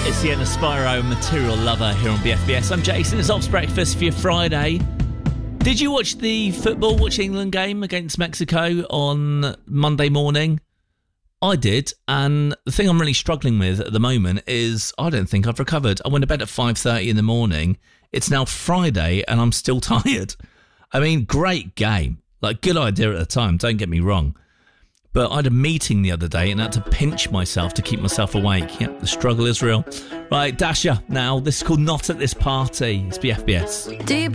It's Sienna Spyro, Material Lover, here on BFBS. I'm Jason. It's Ops Breakfast for your Friday. Did you watch the watch England game against Mexico on Monday morning? I did, and the thing I'm really struggling with at the moment is I don't think I've recovered. I went to bed at 5:30 in the morning. It's now Friday, and I'm still tired. I mean, great game. Like, good idea at the time, don't get me wrong. But I had a meeting the other day and I had to pinch myself to keep myself awake. Yep, the struggle is real. Right, Dasher, now. This is called Not at This Party. It's BFBS. Deep